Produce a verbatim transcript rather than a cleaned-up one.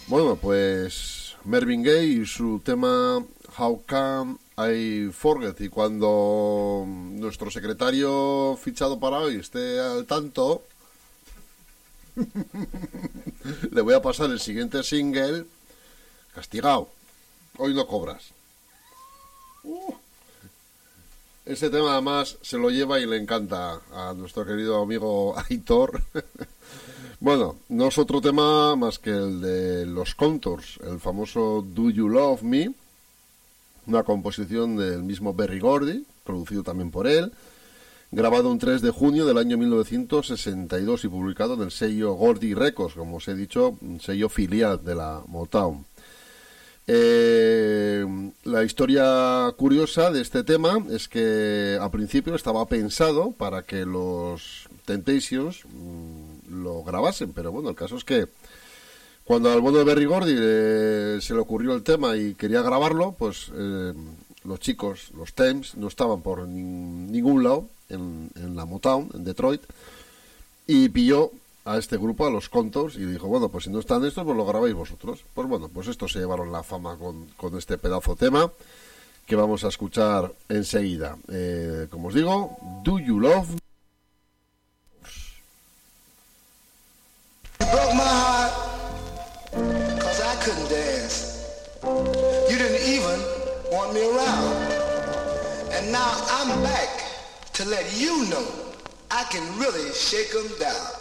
Bueno, pues Marvin Gaye y su tema How Can I Forget. Y cuando nuestro secretario fichado para hoy esté al tanto, le voy a pasar el siguiente single. Castigado, hoy no cobras. Uh. Ese tema además se lo lleva y le encanta a nuestro querido amigo Aitor. Bueno, no es otro tema más que el de los Contours, el famoso Do You Love Me, una composición del mismo Berry Gordy, producido también por él, grabado un tres de junio del año mil novecientos sesenta y dos y publicado en el sello Gordy Records, como os he dicho, un sello filial de la Motown. Eh, la historia curiosa de este tema es que al principio estaba pensado para que los Temptations mmm, lo grabasen, pero bueno, el caso es que cuando al bueno de Berry Gordy eh, se le ocurrió el tema y quería grabarlo, pues eh, los chicos, los Thames, no estaban por ni, ningún lado en, en la Motown, en Detroit, y pilló a este grupo, a los Contours, y dijo, bueno, pues si no están estos, pues lo grabáis vosotros. Pues bueno, pues estos se llevaron la fama con, con este pedazo tema que vamos a escuchar enseguida. Eh, como os digo, Do You Love Me? You broke my heart, cause I couldn't dance. You didn't even want me around. And now I'm back to let you know I can really shake 'em down.